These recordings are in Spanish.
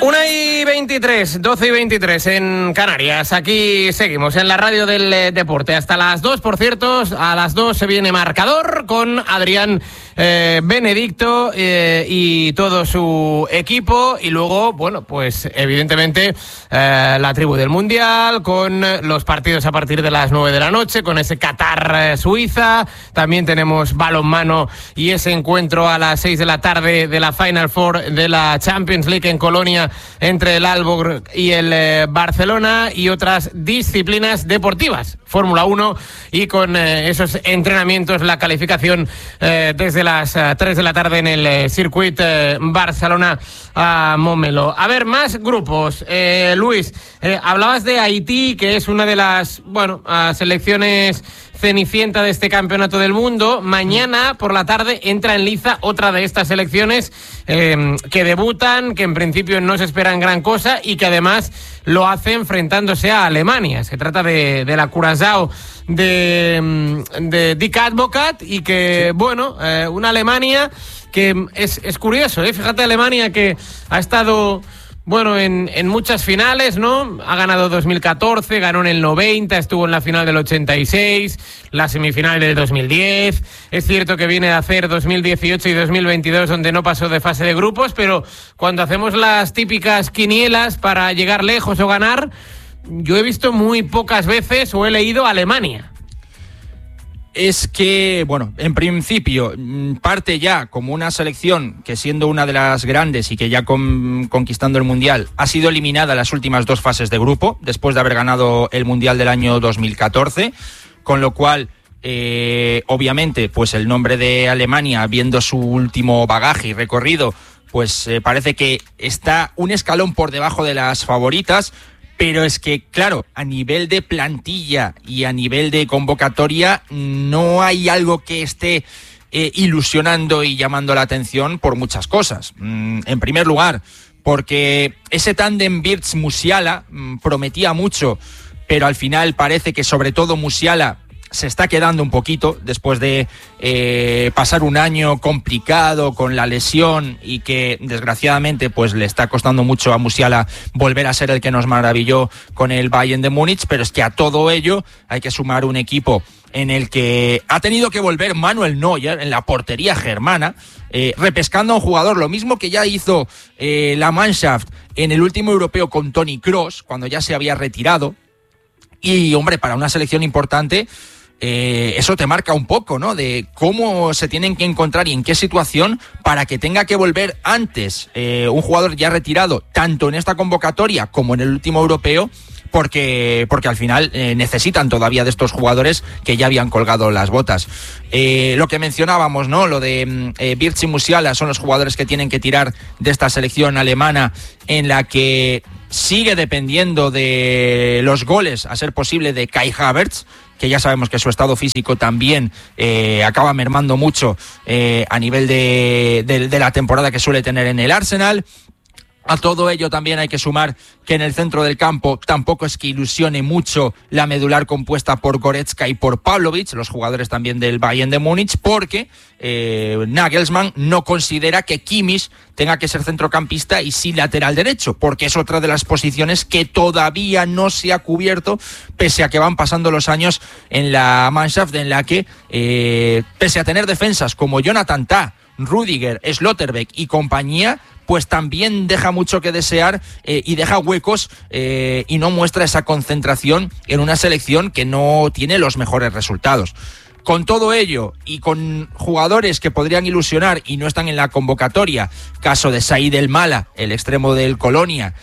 1:23, 12:23 en Canarias. Aquí seguimos en la radio del deporte hasta las 2, por cierto. A las 2 se viene Marcador con Adrián Benedicto y todo su equipo. Y luego, bueno, pues evidentemente la tribu del Mundial con los partidos a partir de las 9 de la noche, con ese Qatar-Suiza. También tenemos balonmano y ese encuentro a las 6 de la tarde de la Final Four de la Champions League en Colonia entre el Aalborg y el Barcelona, y otras disciplinas deportivas, Fórmula 1, y con esos entrenamientos, la calificación desde las 3 de la tarde en el Circuit Barcelona a Montmeló. A ver, más grupos. Luis, hablabas de Haití, que es una de las, selecciones cenicienta de este campeonato del mundo. Mañana por la tarde entra en liza otra de estas selecciones que debutan, que en principio no se esperan gran cosa y que además lo hace enfrentándose a Alemania. Se trata de la Curazao de Dick Advocat, y que, una Alemania que es curioso, fíjate, Alemania que ha estado en muchas finales, ¿no? Ha ganado 2014, ganó en el 90, estuvo en la final del 86, la semifinal del 2010. Es cierto que viene de hacer 2018 y 2022 donde no pasó de fase de grupos, pero cuando hacemos las típicas quinielas para llegar lejos o ganar, yo he visto muy pocas veces o he leído Alemania. Es que, en principio parte ya como una selección que, siendo una de las grandes y que ya conquistando el Mundial, ha sido eliminada en las últimas 2 fases de grupo, después de haber ganado el Mundial del año 2014, con lo cual, obviamente, pues el nombre de Alemania, viendo su último bagaje y recorrido, pues parece que está un escalón por debajo de las favoritas. Pero es que, claro, a nivel de plantilla y a nivel de convocatoria no hay algo que esté ilusionando y llamando la atención por muchas cosas. En primer lugar, porque ese tándem Wirtz-Musiala prometía mucho, pero al final parece que sobre todo Musiala se está quedando un poquito después de pasar un año complicado con la lesión, y que desgraciadamente pues le está costando mucho a Musiala volver a ser el que nos maravilló con el Bayern de Múnich. Pero es que a todo ello hay que sumar un equipo en el que ha tenido que volver Manuel Neuer en la portería germana, repescando a un jugador, lo mismo que ya hizo la Mannschaft en el último europeo con Toni Kroos, cuando ya se había retirado. Y, hombre, para una selección importante, eso te marca un poco, ¿no?, de cómo se tienen que encontrar y en qué situación para que tenga que volver antes un jugador ya retirado, tanto en esta convocatoria como en el último europeo, porque al final necesitan todavía de estos jugadores que ya habían colgado las botas. Lo que mencionábamos, ¿no?, lo de Wirtz y Musiala son los jugadores que tienen que tirar de esta selección alemana, en la que sigue dependiendo de los goles, a ser posible, de Kai Havertz, que ya sabemos que su estado físico también acaba mermando mucho a nivel de la temporada que suele tener en el Arsenal. A todo ello también hay que sumar que en el centro del campo tampoco es que ilusione mucho la medular compuesta por Goretzka y por Pavlovic, los jugadores también del Bayern de Múnich, porque Nagelsmann no considera que Kimmich tenga que ser centrocampista y sí lateral derecho, porque es otra de las posiciones que todavía no se ha cubierto, pese a que van pasando los años en la Mannschaft, en la que, pese a tener defensas como Jonathan Tah, Rüdiger, Schlotterbeck y compañía, pues también deja mucho que desear y deja huecos y no muestra esa concentración en una selección que no tiene los mejores resultados. Con todo ello y con jugadores que podrían ilusionar y no están en la convocatoria, caso de Said El Mala, el extremo del Colonia,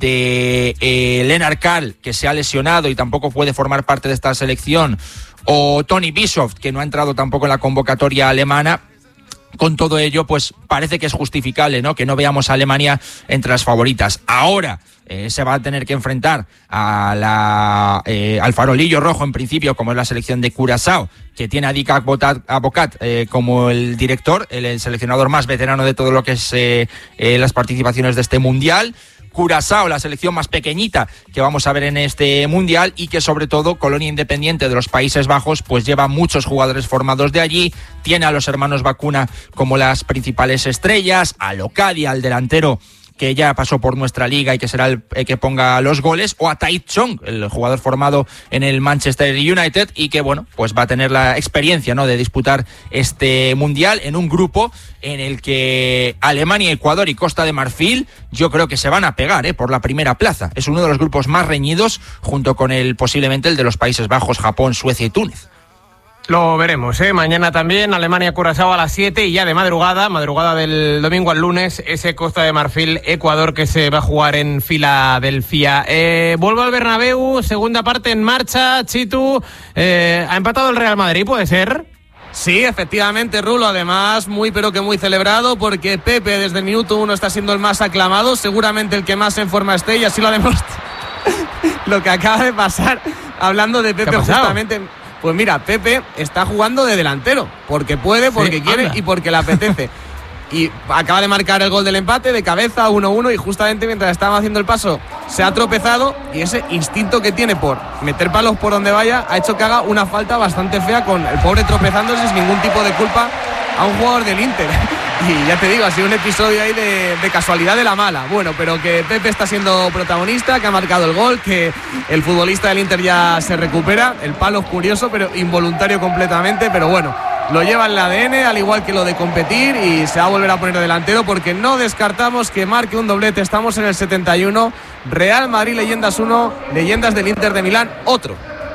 de Lennart Karl, que se ha lesionado y tampoco puede formar parte de esta selección, o Tony Bischoff, que no ha entrado tampoco en la convocatoria alemana. Con todo ello, pues parece que es justificable, ¿no?, que no veamos a Alemania entre las favoritas. Ahora se va a tener que enfrentar a al farolillo rojo, en principio, como es la selección de Curazao, que tiene a Dick Advocat como el director, el seleccionador más veterano de todo lo que es las participaciones de este Mundial. Curazao, la selección más pequeñita que vamos a ver en este Mundial, y que sobre todo Colonia Independiente de los Países Bajos pues lleva muchos jugadores formados de allí, tiene a los hermanos Bacuna como las principales estrellas, a Locadia, al delantero que ya pasó por nuestra liga y que será el que ponga los goles, o a Tai Chong, el jugador formado en el Manchester United y que, bueno, pues va a tener la experiencia, ¿no?, de disputar este mundial en un grupo en el que Alemania, Ecuador y Costa de Marfil yo creo que se van a pegar por la primera plaza. Es uno de los grupos más reñidos, junto con posiblemente el de los Países Bajos, Japón, Suecia y Túnez. Lo veremos, Mañana también Alemania-Curazao a las 7 y ya de madrugada del domingo al lunes, ese Costa de Marfil-Ecuador que se va a jugar en Filadelfia. Vuelvo al Bernabéu, segunda parte en marcha. Chitu, ¿ha empatado el Real Madrid, puede ser? Sí, efectivamente, Rulo, además muy pero que muy celebrado, porque Pepe desde el minuto 1 está siendo el más aclamado, seguramente el que más en forma esté, y así lo ha demostrado. Lo que acaba de pasar, hablando de Pepe justamente, pues mira, Pepe está jugando de delantero, porque puede, porque quiere y porque le apetece. Y acaba de marcar el gol del empate de cabeza, 1-1, y justamente mientras estaba haciendo el paso se ha tropezado, y ese instinto que tiene por meter palos por donde vaya ha hecho que haga una falta bastante fea, con el pobre tropezándose sin ningún tipo de culpa a un jugador del Inter. Y ya te digo, ha sido un episodio ahí de casualidad de la mala. Bueno, pero que Pepe está siendo protagonista, que ha marcado el gol, que el futbolista del Inter ya se recupera. El palo es curioso, pero involuntario completamente, pero bueno, lo lleva en el ADN, al igual que lo de competir, y se va a volver a poner delantero, porque no descartamos que marque un doblete. Estamos en el 71, Real Madrid Leyendas 1, Leyendas del Inter de Milán otro.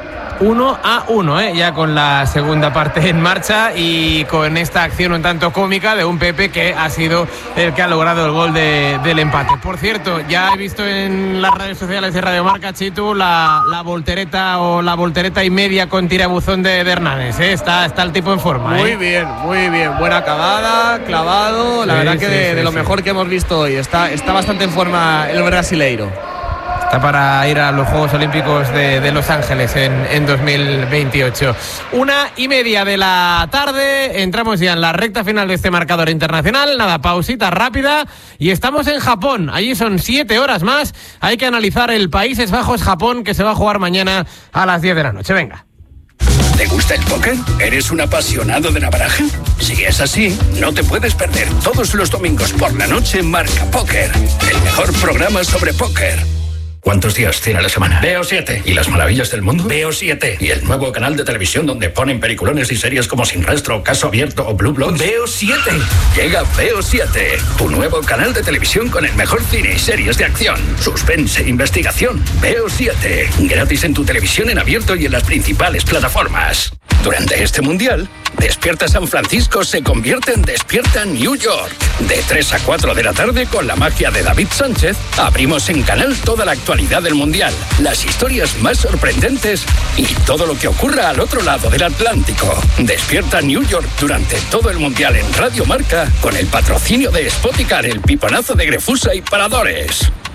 1-1, ya con la segunda parte en marcha y con esta acción un tanto cómica de un Pepe que ha sido el que ha logrado el gol del empate. Por cierto, ya he visto en las redes sociales de Radio Marca, Chitu, la voltereta o la voltereta y media con tirabuzón de Hernández, Está el tipo en forma. Muy bien, buena acabada, clavado, la verdad que de lo mejor que hemos visto hoy. Está bastante en forma el brasileiro. Está para ir a los Juegos Olímpicos de Los Ángeles en 2028. 1:30 de la tarde. Entramos ya en la recta final de este marcador internacional. Nada, pausita rápida. Y estamos en Japón. Allí son 7 horas más. Hay que analizar el Países Bajos-Japón, que se va a jugar mañana a las 10 de la noche. Venga. ¿Te gusta el póker? ¿Eres un apasionado de la baraja? Si es así, no te puedes perder todos los domingos por la noche Marca Póker, el mejor programa sobre póker. ¿Cuántos días tiene la semana? Veo 7. ¿Y las maravillas del mundo? Veo 7. ¿Y el nuevo canal de televisión donde ponen peliculones y series como Sin Rastro, Caso Abierto o Blue Bloods? Veo 7. Llega Veo 7, tu nuevo canal de televisión con el mejor cine y series de acción, suspense e investigación. Veo 7. Gratis en tu televisión en abierto y en las principales plataformas. Durante este mundial, Despierta San Francisco se convierte en Despierta New York. De 3 a 4 de la tarde, con la magia de David Sánchez, abrimos en canal toda la actualidad del mundial, las historias más sorprendentes y todo lo que ocurra al otro lado del Atlántico. Despierta New York durante todo el mundial en Radio Marca, con el patrocinio de Spoticar, el piponazo de Grefusa y Paradores.